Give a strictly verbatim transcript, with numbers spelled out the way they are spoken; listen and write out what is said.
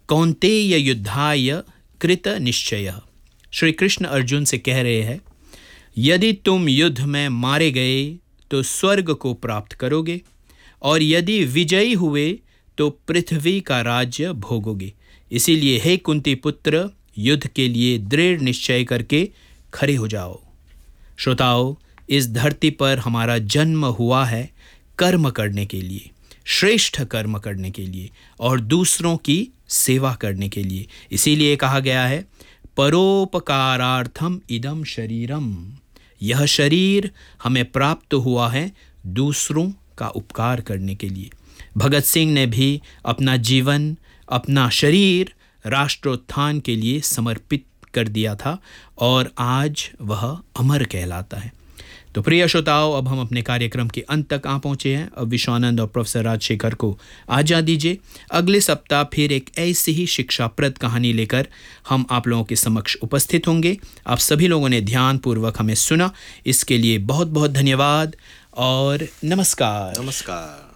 कौन्तेय युद्धाय कृत निश्चयः। श्री कृष्ण अर्जुन से कह रहे हैं, यदि तुम युद्ध में मारे गए तो स्वर्ग को प्राप्त करोगे, और यदि विजयी हुए तो पृथ्वी का राज्य भोगोगे। इसीलिए हे कुंती पुत्र, युद्ध के लिए दृढ़ निश्चय करके खड़े हो जाओ। श्रोताओ, इस धरती पर हमारा जन्म हुआ है कर्म करने के लिए, श्रेष्ठ कर्म करने के लिए और दूसरों की सेवा करने के लिए। इसीलिए कहा गया है, परोपकारार्थम इदम शरीरम। यह शरीर हमें प्राप्त हुआ है दूसरों का उपकार करने के लिए। भगत सिंह ने भी अपना जीवन, अपना शरीर राष्ट्रोत्थान के लिए समर्पित कर दिया था और आज वह अमर कहलाता है। तो प्रिय श्रोताओं, अब हम अपने कार्यक्रम के अंत तक आ पहुंचे हैं। अब विश्वानंद और प्रोफेसर राजशेखर को आज्ञा दीजिए। अगले सप्ताह फिर एक ऐसी ही शिक्षाप्रद कहानी लेकर हम आप लोगों के समक्ष उपस्थित होंगे। आप सभी लोगों ने ध्यानपूर्वक हमें सुना, इसके लिए बहुत बहुत धन्यवाद और नमस्कार। नमस्कार।